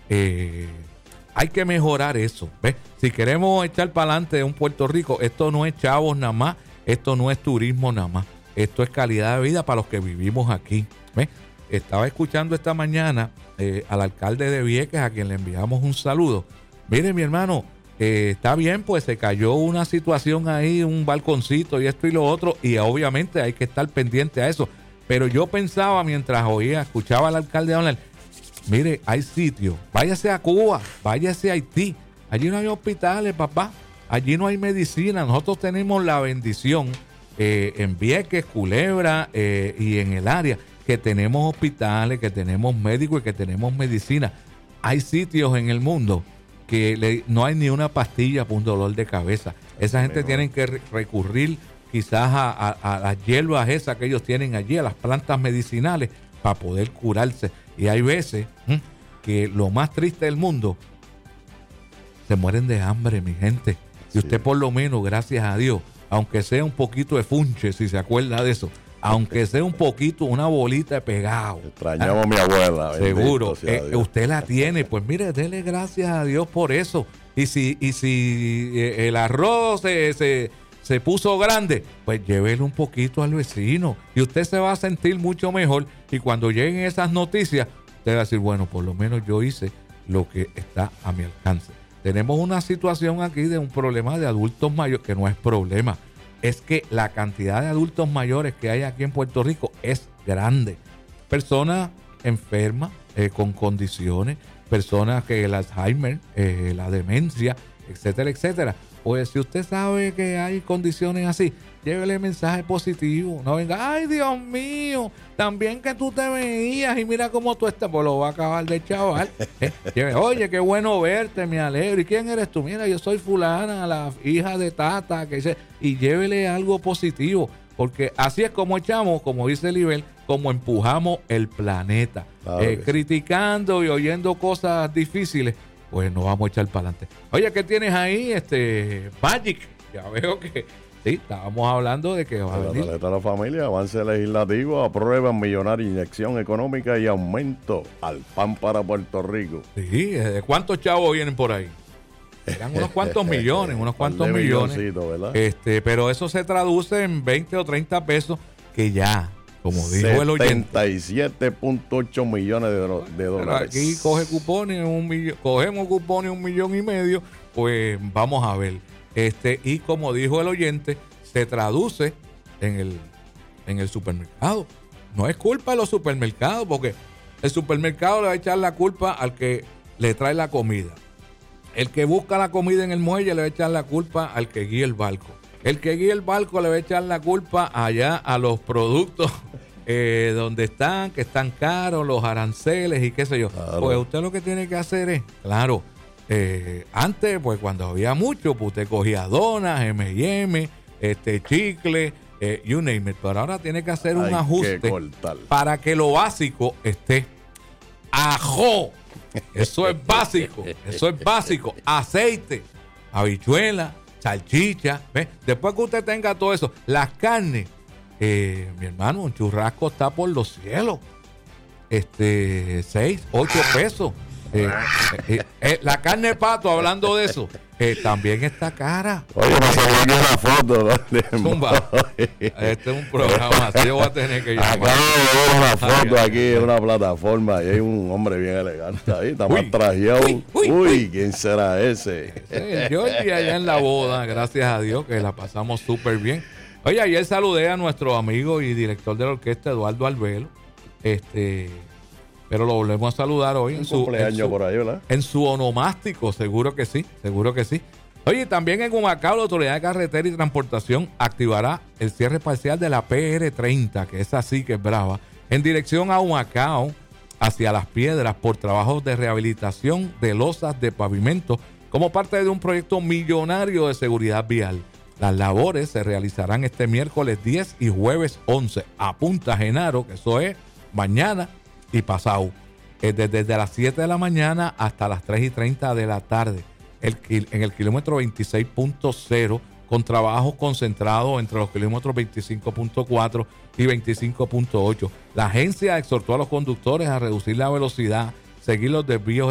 Hay que mejorar eso, ¿ves? Si queremos echar para adelante un Puerto Rico, esto no es chavos nada más, esto no es turismo nada más, esto es calidad de vida para los que vivimos aquí, ¿ves? Estaba escuchando esta mañana al alcalde de Vieques, a quien le enviamos un saludo. Mire, mi hermano, está bien, pues se cayó una situación ahí, un balconcito y esto y lo otro, y obviamente hay que estar pendiente a eso. Pero yo pensaba mientras escuchaba al alcalde hablar, mire, hay sitios, váyase a Cuba, váyase a Haití, allí no hay hospitales, papá, allí no hay medicina. Nosotros tenemos la bendición en Vieques, Culebra y en el área, que tenemos hospitales, que tenemos médicos y que tenemos medicina. Hay sitios en el mundo que no hay ni una pastilla para un dolor de cabeza. Esa gente tiene que recurrir quizás a las hierbas esas que ellos tienen allí, a las plantas medicinales, para poder curarse. Y hay veces que lo más triste del mundo, se mueren de hambre, mi gente. Y usted por lo menos, gracias a Dios, aunque sea un poquito de funche, si se acuerda de eso, aunque sea un poquito, una bolita de pegado. Extrañamos a mi abuela. Seguro. Usted la tiene. Pues mire, dele gracias a Dios por eso. Y si el arroz se puso grande, pues llévele un poquito al vecino. Y usted se va a sentir mucho mejor. Y cuando lleguen esas noticias, usted va a decir, bueno, por lo menos yo hice lo que está a mi alcance. Tenemos una situación aquí de un problema de adultos mayores, que no es problema. Es que la cantidad de adultos mayores que hay aquí en Puerto Rico es grande. Personas enfermas, con condiciones, personas que el Alzheimer, la demencia, etcétera, etcétera. Pues si usted sabe que hay condiciones así, llévele mensaje positivo. No venga, ay Dios mío, también que tú te veías y mira cómo tú estás, pues lo va a acabar de chaval. Oye, qué bueno verte, me alegro. ¿Y quién eres tú? Mira, yo soy fulana, la hija de Tata, que dice, y llévele algo positivo, porque así es como echamos, como dice Libel, como empujamos el planeta. Claro criticando y oyendo cosas difíciles, pues nos vamos a echar para adelante. Oye, ¿qué tienes ahí, Magic? Ya veo que sí, estábamos hablando de que va a venir. La tarjeta de la familia, avance legislativo, aprueban millonaria inyección económica y aumento al PAN para Puerto Rico. Sí, ¿cuántos chavos vienen por ahí? Eran unos cuantos millones, ¿verdad? Pero eso se traduce en 20 o 30 pesos que ya, como dijo el oyente, 77.8 millones de dólares. Pero aquí cogemos cupones 1,5 millones, pues vamos a ver. Y como dijo el oyente, se traduce en el supermercado. No es culpa de los supermercados, porque el supermercado le va a echar la culpa al que le trae la comida. El que busca la comida en el muelle le va a echar la culpa al que guía el barco. El que guía el barco le va a echar la culpa allá a los productos donde están, que están caros, los aranceles y qué sé yo. Claro. Pues usted lo que tiene que hacer es, claro, antes, pues cuando había mucho, pues usted cogía donas, M&M, chicle, you name it. Pero ahora tiene que hacer un ajuste para que lo básico esté. ¡Ajo! Eso es básico. Aceite, habichuela, salchicha. ¿Ves? Después que usted tenga todo eso, las carnes, mi hermano, un churrasco está por los cielos. 6, 8 pesos. La carne de pato, hablando de eso, también está cara. Oye, me salió una foto, ¿no? Zumba. Este es un programa, así yo voy a tener que llamar. Acabo de ver una foto aquí en una plataforma y hay un hombre bien elegante ahí, está más trajeado. Uy, ¿quién será ese? Yo allá en la boda, gracias a Dios, que la pasamos súper bien. Oye, ayer saludé a nuestro amigo y director de la orquesta, Eduardo Albelo. Pero lo volvemos a saludar hoy en su cumpleaños por ahí, ¿verdad? En su onomástico, seguro que sí. Oye, también en Humacao, la Autoridad de Carretera y Transportación activará el cierre parcial de la PR30, que es así que es brava, en dirección a Humacao, hacia Las Piedras, por trabajos de rehabilitación de losas de pavimento, como parte de un proyecto millonario de seguridad vial. Las labores se realizarán este miércoles 10 y jueves 11 a Punta Genaro, que eso es mañana y pasado, desde las 7 de la mañana hasta las 3:30 de la tarde, en el kilómetro 26.0, con trabajos concentrados entre los kilómetros 25.4 y 25.8. La agencia exhortó a los conductores a reducir la velocidad, seguir los desvíos